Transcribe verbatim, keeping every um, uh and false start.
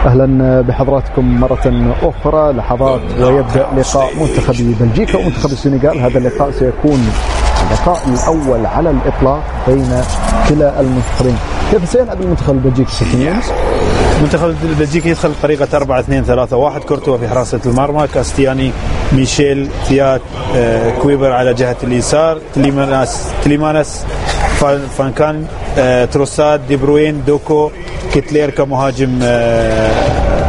أهلا بحضراتكم مرة أخرى. لحظات ويبدأ لقاء منتخب بلجيكا ومنتخب السنغال. هذا اللقاء سيكون اللقاء الأول على الإطلاق بين كلا المنتخبين. كيف سيلعب المنتخب البلجيكي ستين؟ المنتخب البلجيكي يدخل بطريقة أربعة اثنين ثلاثة واحد. كورتوا في حراسة المرمى، كاستياني، ميشيل، ثيات، آه، كويبر على جهة اليسار، تليماناس تليماناس فانكان، آه، تروساد، دي بروين، دوكو، كيتلير كمهاجم آه،